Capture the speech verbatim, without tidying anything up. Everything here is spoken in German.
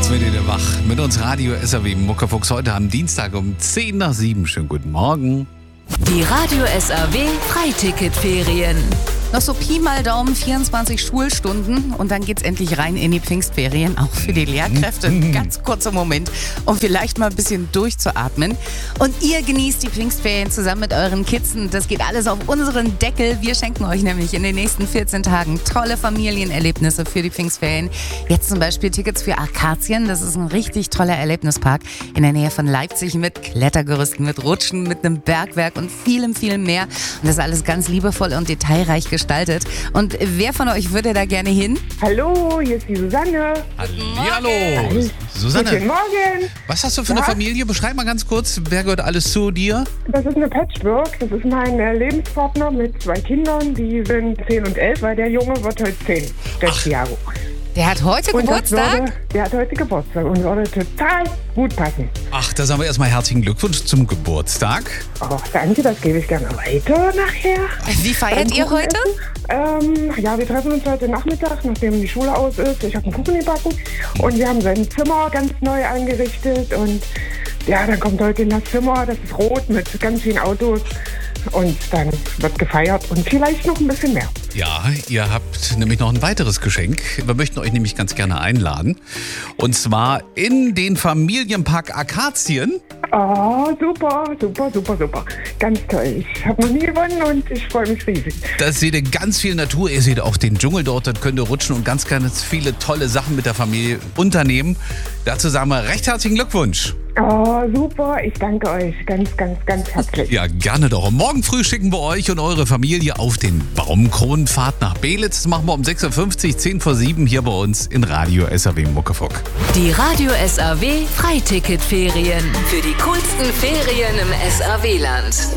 Jetzt werdet ihr wach mit uns Radio S R W Muckefuchs heute am Dienstag um zehn nach sieben. Schönen guten Morgen. Die Radio S R W Freiticketferien. Noch so Pi mal Daumen, vierundzwanzig Schulstunden und dann geht's endlich rein in die Pfingstferien. Auch für die Lehrkräfte ein ganz kurzer Moment, um vielleicht mal ein bisschen durchzuatmen. Und ihr genießt die Pfingstferien zusammen mit euren Kids. Das geht alles auf unseren Deckel. Wir schenken euch nämlich in den nächsten vierzehn Tagen tolle Familienerlebnisse für die Pfingstferien. Jetzt zum Beispiel Tickets für Akazien. Das ist ein richtig toller Erlebnispark in der Nähe von Leipzig mit Klettergerüsten, mit Rutschen, mit einem Bergwerk und vielem, vielem mehr. Und das ist alles ganz liebevoll und detailreich gestaltet. Und wer von euch würde da gerne hin? Hallo, hier ist die Susanne. Hallihallo. Guten Susanne, Morgen. was hast du für eine Ja? Familie? Beschreib mal ganz kurz, wer gehört alles zu dir? Das ist eine Patchwork. Das ist mein äh, Lebenspartner mit zwei Kindern. Die sind zehn und elf, weil der Junge wird heute zehn. Der Thiago. Der hat heute Und das Geburtstag? Würde, der hat heute Geburtstag und würde total gut passen. Ach, da sagen wir erstmal herzlichen Glückwunsch zum Geburtstag. Oh, danke, das gebe ich gerne weiter nachher. Wie feiert Beim ihr heute? Kuchenessen. Ähm, ja, wir treffen uns heute Nachmittag, nachdem die Schule aus ist. Ich habe einen Kuchen gebacken und wir haben sein Zimmer ganz neu eingerichtet. Und ja, dann kommt heute in das Zimmer, das ist rot mit ganz vielen Autos. Und dann wird gefeiert und vielleicht noch ein bisschen mehr. Ja, ihr habt nämlich noch ein weiteres Geschenk. Wir möchten euch nämlich ganz gerne einladen. Und zwar in den Familienpark Akazien. Oh, super, super, super, super. Ganz toll. Ich habe noch nie gewonnen und ich freue mich riesig. Da seht ihr ganz viel Natur. Ihr seht auch den Dschungel dort. Dort könnt ihr rutschen und ganz, ganz viele tolle Sachen mit der Familie unternehmen. Dazu sagen wir recht herzlichen Glückwunsch. Oh, super. Ich danke euch ganz, ganz, ganz herzlich. Ja, gerne doch. Und morgen früh schicken wir euch und eure Familie auf den Baumkronenfahrt nach Belitz. Das machen wir um sechs Uhr fünfzig, zehn vor sieben hier bei uns in Radio S R W Muckefuck. Die Radio S R W Freiticketferien. Für die coolsten Ferien im S R W-Land.